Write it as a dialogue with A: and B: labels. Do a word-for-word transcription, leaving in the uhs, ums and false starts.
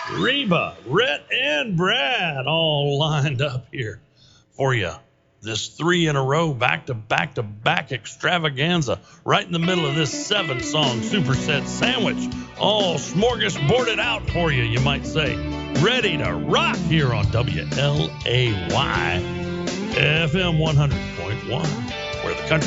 A: Reba, Rhett, and Brad all lined up here for you. This three in a row, back to back to back extravaganza, right in the middle of this seven song superset sandwich, all smorgasborded out for you, you might say. Ready to rock here on W L A Y F M one hundred point one, where the country